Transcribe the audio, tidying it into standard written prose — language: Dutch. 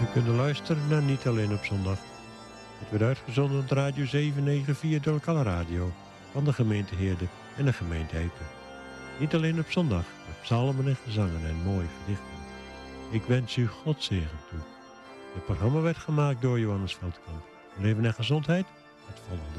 U kunt luisteren naar Niet Alleen op Zondag. Het werd uitgezonden op Radio 794 de lokale radio van de gemeente Heerde en de gemeente Epe. Niet alleen op zondag, met psalmen en gezangen en mooie gedichten. Ik wens u Godzegen toe. Het programma werd gemaakt door Johannes Veldkamp. Leven en gezondheid, het volgende.